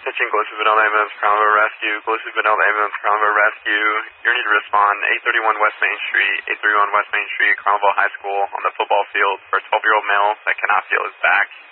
Pitching Gloucester Vanilla Ambulance, Crownville Rescue, Gloucester Vanilla Ambulance, Crownville Rescue. You need to respond 831 West Main Street, 831 West Main Street, Crownville High School, on the football field for a 12-year-old male that cannot feel his back.